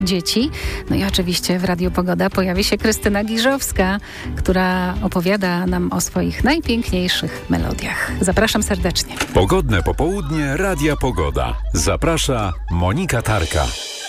dzieci. No i oczywiście w Radiu Pogoda pojawi się Krystyna Giżowska, która opowiada nam o swoich najpiękniejszych melodiach. Zapraszam serdecznie. Pogodne popołudnie Radia Pogoda. Zaprasza Monika Tarka.